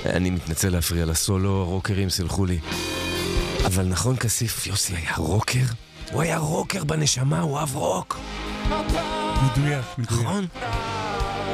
אני מתנצל להפריע לסולו, רוקרים סלחו לי. אבל נכון כסיף, יוסי היה רוקר? הוא היה רוקר בנשמה, הוא אהב רוק. מדויק. נכון?